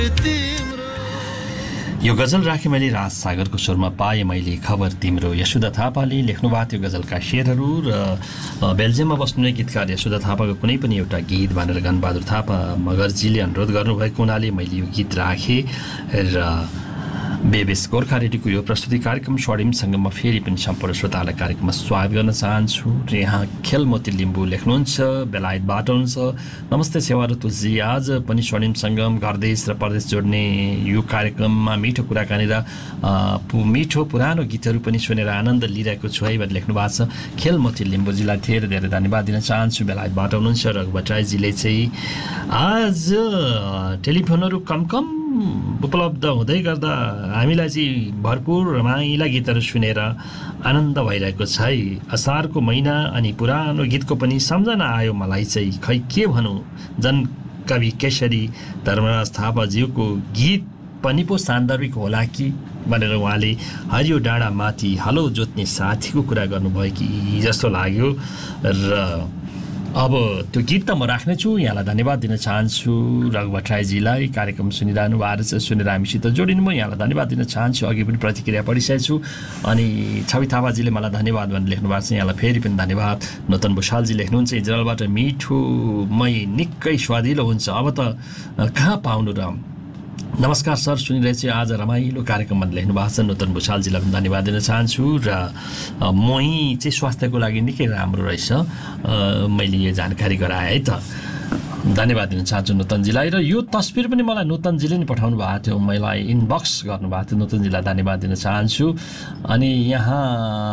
यो गजल राखेँ मैले राज सागरको स्वरमा पाएँ मैले खबर तिम्रो। यशोदा थापाले लेख्नुभएको थियो गजलका शेरहरू र बेल्जियममा बस्नुहुने गीतकार यशोदा थापाको कुनै पनि एउटा गीत भनेर गणबहादुर थापा मगरजीले अनुरोध गर्नुभएको हुनाले मैले यो गीत राखेँ र बेबेस गोर्खा रेडियोको यो प्रस्तुति कार्यक्रम स्वर्णिमसँग म फेरि पनि सम्पूर्ण श्रोतालाई कार्यक्रममा स्वागत गर्न चाहन्छु। र यहाँ खेलमोती लिम्बू लेख्नुहुन्छ बेलायतबाट हुनुहुन्छ। नमस्ते सेवा र तुलसी, आज पनि स्वर्णिम सङ्गम घरदेश र परदेश जोड्ने यो कार्यक्रममा मिठो कुराकानी र मिठो पुरानो गीतहरू पनि सुनेर आनन्द लिइरहेको छु है भनेर लेख्नु भएको छ। खेलमोती लिम्बूजीलाई धेरै धेरै धन्यवाद दिन चाहन्छु। बेलायतबाट हुनुहुन्छ रघुबा राईजीले चाहिँ आज टेलिफोनहरू कम कम उपलब्ध हुँदै गर्दा हामीलाई चाहिँ भरपुर रमाइला गीतहरू सुनेर आनन्द भइरहेको छ है। असारको महिना अनि पुरानो गीतको पनि सम्झना आयो मलाई चाहिँ, खै के भनौँ, जनकवि केशरी धर्मराज थापाज्यूको गीत पनि पो सान्दर्भिक होला कि भनेर उहाँले हरियो डाँडा माथि हलो जोत्ने साथीको कुरा गर्नुभयो कि जस्तो लाग्यो। र अब त्यो गीत त म राख्नेछु। यहाँलाई धन्यवाद दिन चाहन्छु रघुबा राईजीलाई, कार्यक्रम सुनिरहनु भएको छ, सुनेर हामीसित जोडिनु। म यहाँलाई धन्यवाद दिन चाहन्छु। अघि पनि प्रतिक्रिया पढिसकेको छु अनि छवि थापाजीले मलाई धन्यवाद भनेर लेख्नु भएको छ, यहाँलाई फेरि पनि धन्यवाद। नूतन भुषालजी लेख्नुहुन्छ इजरायलबाट मिठो मै निकै स्वादिलो हुन्छ, अब त कहाँ पाउनु र। नमस्कार सर, सुनिरहेछु आज रमाइलो कार्यक्रम भनेर लेख्नु भएको छ। नूतन भुषालजीलाई पनि धन्यवाद दिन चाहन्छु। र मही चाहिँ स्वास्थ्यको लागि निकै राम्रो रहेछ, मैले यो जानकारी गराएँ है त, धन्यवाद दिन चाहन्छु नूतनजीलाई। र यो तस्बिर पनि मलाई नूतनजीले नै पठाउनु भएको थियो, मलाई इनबक्स गर्नुभएको थियो, नूतनजीलाई धन्यवाद दिन चाहन्छु। अनि यहाँ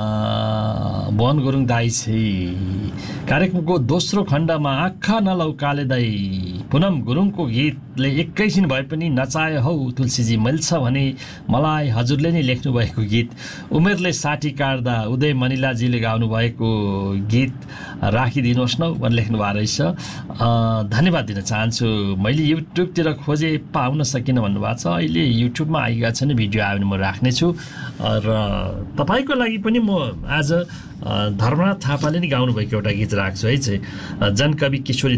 भुवन गुरुङ दाई चाहिँ कार्यक्रमको दोस्रो खण्डमा आँखा नलौ काले दाई पुनम गुरुङको गीतले एकैछिन भए पनि नचाए हौ तुलसीजी मिल्छ भने मलाई हजुरले नै लेख्नु भएको गीत उमेरले साठी काट्दा उदय मनिलाजीले गाउनु भएको गीत राखिदिनुहोस् न भनेर लेख्नु भएको रहेछ। धन्यवाद दिन चाहन्छु। मैले युट्युबतिर खोजे पाउन सकिनँ भन्नुभएको छ, अहिले युट्युबमा आइरहेको छ नि, भिडियो आयो भने म राख्नेछु। र तपाईँको लागि पनि म आज धर्मनाथ थापाले नै गाउनुभएको एउटा गीत राख्छु है चाहिँ, जनकवि किशोरी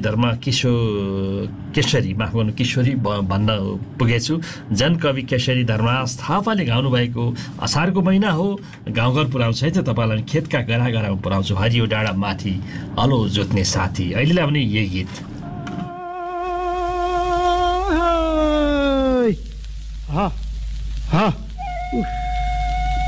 केशरी माफ गर्नु किशोरी भन्न पुगेछु, जनकवि केशरी धर्मराज थापाले गाउनुभएको असारको महिना हो गाउँघर पुऱ्याउँछ है त तपाईँलाई, खेतका गरा गरामा पुऱ्याउँछु हरियो डाँडा माथि हलो जोत्ने साथी। अहिलेलाई पनि यही गीत। हा